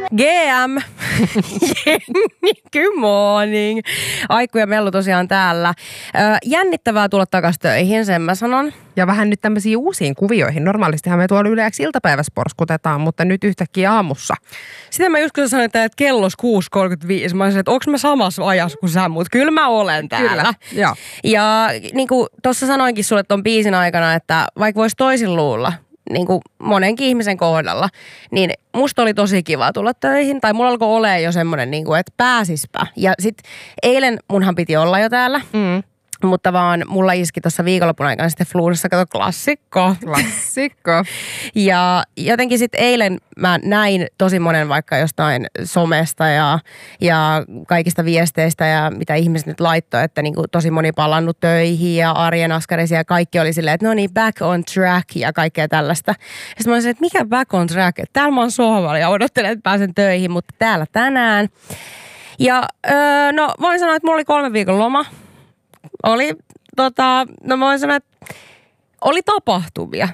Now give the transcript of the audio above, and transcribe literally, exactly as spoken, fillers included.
G M. Good morning. Aikku ja Mellu tosiaan täällä. Jännittävää tulla takaisin töihin, sen mä sanon. Ja vähän nyt tämmöisiin uusiin kuvioihin. Normaalistihan me tuolla yleensä iltapäivässä porskutetaan, mutta nyt yhtäkkiä aamussa. Sitä mä just kun sä sanoin, että kello kuusi kolmekymmentäviisi. Mä sanoin, että onko mä samassa ajassa kuin sä, mutta kyllä mä olen täällä. Kyllä, joo. Ja niin kuin tuossa sanoinkin sulle ton biisin aikana, että vaikka voisi toisin luulla, niin kuin monenkin ihmisen kohdalla, niin musta oli tosi kiva tulla töihin. Tai mulla alkoi olemaan jo semmoinen, niin kuin, että pääsispä. Ja sit eilen munhan piti olla jo täällä. Mm. Mutta vaan mulla iski tuossa viikonlopun aikana sitten fluunassa, kato klassikko. Klassikko. Ja jotenkin sitten eilen mä näin tosi monen vaikka jostain somesta ja, ja kaikista viesteistä ja mitä ihmiset nyt laittoi, että niinku tosi moni palannut töihin ja arjen askarisia ja kaikki oli silleen, että no niin, back on track ja kaikkea tällaista. Ja sitten mä olisin, että mikä back on track? Että täällä mä oon sohvalla ja odottelen, että pääsen töihin, mutta täällä tänään. Ja öö, no voin sanoa, että mulla oli kolme viikon loma. Oli, tota, no mä voin sanoa, että oli tapahtumia.